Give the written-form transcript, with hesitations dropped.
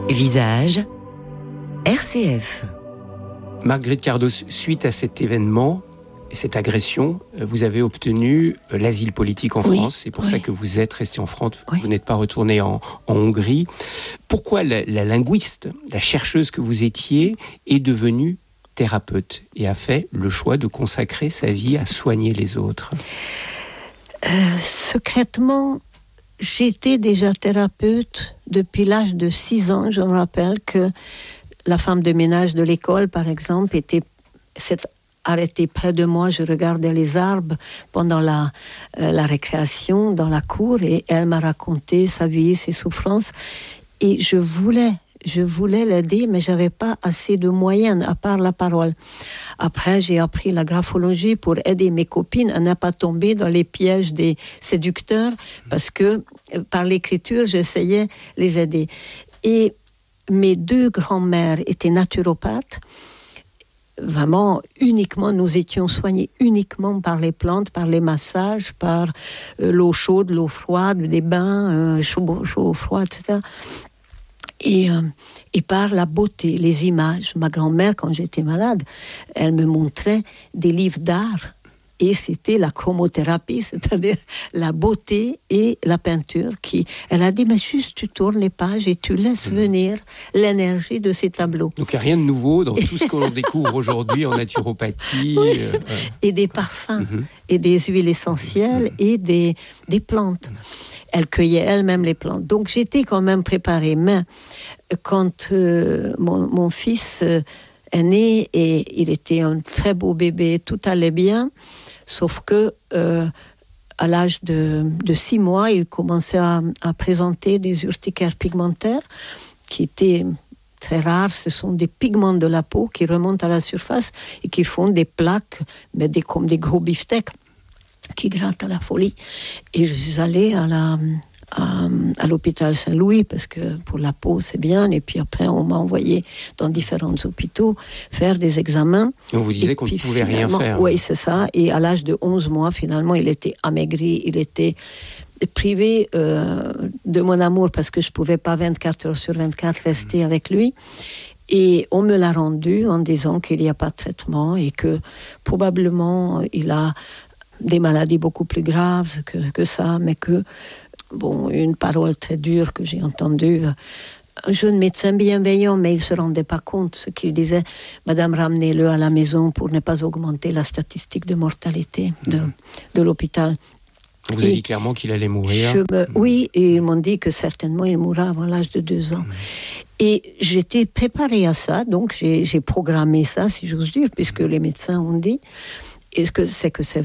Visage RCF. Marguerite Cardos, suite à cet événement et cette agression, vous avez obtenu l'asile politique en France. C'est pour ça que vous êtes resté en France. Vous n'êtes pas retourné en Hongrie. Pourquoi la linguiste, la chercheuse que vous étiez, est devenue thérapeute et a fait le choix de consacrer sa vie à soigner les autres? Secrètement, j'étais déjà thérapeute depuis l'âge de 6 ans. Je me rappelle que la femme de ménage de l'école, par exemple, s'est arrêtée près de moi. Je regardais les arbres pendant la récréation dans la cour et elle m'a raconté sa vie, ses souffrances. Et je voulais l'aider, mais j'avais pas assez de moyens à part la parole. Après, j'ai appris la graphologie pour aider mes copines à ne pas tomber dans les pièges des séducteurs, parce que par l'écriture, j'essayais de les aider. Et mes 2 grands-mères étaient naturopathes. Vraiment, uniquement, nous étions soignés uniquement par les plantes, par les massages, par l'eau chaude, l'eau froide, des bains, chaud, froid, etc. Et par la beauté, les images. Ma grand-mère, quand j'étais malade, elle me montrait des livres d'art. Et c'était la chromothérapie, c'est-à-dire la beauté et la peinture. Elle a dit, mais juste tu tournes les pages et tu laisses venir l'énergie de ces tableaux. Donc il n'y a rien de nouveau dans tout ce que l'on découvre aujourd'hui en naturopathie. Et des parfums, et des huiles essentielles, et des plantes. Elle cueillait elle-même les plantes. Donc j'étais quand même préparée. Mais quand mon fils est né, et il était un très beau bébé, tout allait bien, sauf que à l'âge de 6 mois, il commençait à présenter des urticaires pigmentaires qui étaient très rares. Ce sont des pigments de la peau qui remontent à la surface et qui font des plaques, mais comme des gros beefsteaks qui grattent à la folie. Et je suis allée à l'hôpital Saint-Louis, parce que pour la peau c'est bien, et puis après on m'a envoyé dans différents hôpitaux faire des examens. Et on vous disait qu'on ne pouvait rien faire. Oui, c'est ça, et à l'âge de 11 mois, finalement, il était amaigri, il était privé de mon amour, parce que je ne pouvais pas 24 heures sur 24 rester avec lui. Et on me l'a rendu en disant qu'il n'y a pas de traitement et que probablement il a des maladies beaucoup plus graves que ça, mais que une parole très dure que j'ai entendue, un jeune médecin bienveillant, mais il ne se rendait pas compte de ce qu'il disait. Madame, ramenez-le à la maison pour ne pas augmenter la statistique de mortalité de l'hôpital. Vous avez dit clairement qu'il allait mourir. Oui, et ils m'ont dit que certainement il mourra avant l'âge de 2 ans. Et j'étais préparée à ça, donc j'ai programmé ça, si j'ose dire, puisque les médecins ont dit. Et c'est